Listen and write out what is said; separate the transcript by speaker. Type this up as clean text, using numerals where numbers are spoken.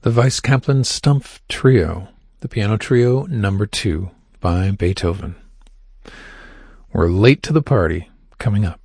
Speaker 1: The Weiss-Kaplan-Stumpf Trio, the Piano Trio No. 2 by Beethoven. We're late to the party, coming up.